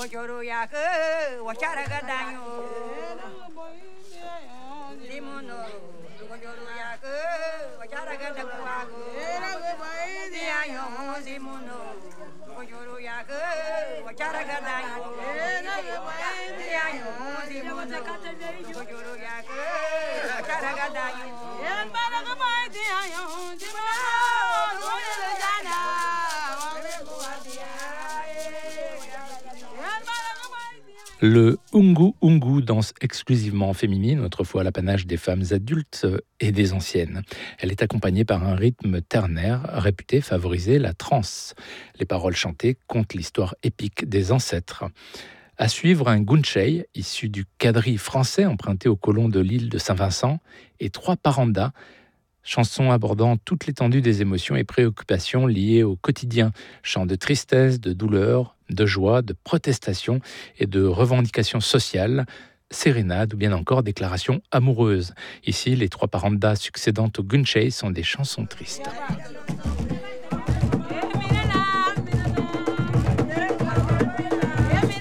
Le Ungu Ungu, danse exclusivement féminine, autrefois l'apanage des femmes adultes et des anciennes. Elle est accompagnée par un rythme ternaire réputé favoriser la transe. Les paroles chantées content l'histoire épique des ancêtres. À suivre, un gunchei, issu du quadrille français emprunté aux colons de l'île de Saint-Vincent, et 3 parandas, chansons abordant toute l'étendue des émotions et préoccupations liées au quotidien. Chants de tristesse, de douleur, de joie, de protestation et de revendications sociales, sérénades ou bien encore déclarations amoureuses. Ici, les 3 parandas succédant au gunchei sont des chansons tristes.